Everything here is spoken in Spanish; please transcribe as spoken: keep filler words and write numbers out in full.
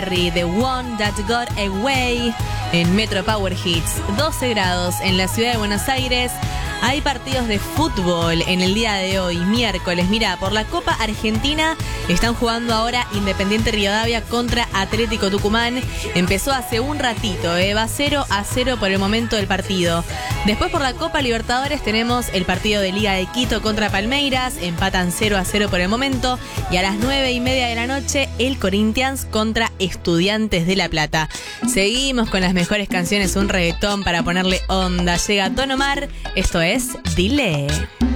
The One That Got Away en Metro Power Hits. doce grados en la ciudad de Buenos Aires. Hay partidos de fútbol en el día de hoy, miércoles. Mira, por la Copa Argentina están jugando ahora Independiente Rivadavia contra Atlético Tucumán. Empezó hace un ratito, ¿eh? Va cero a cero por el momento del partido. Después por la Copa Libertadores tenemos el partido de Liga de Quito contra Palmeiras. Empatan cero a cero por el momento. Y a las nueve y media de la noche, el Corinthians contra Estudiantes de La Plata. Seguimos con las mejores canciones, un reggaetón para ponerle onda. Llega Don Omar, esto es Dile.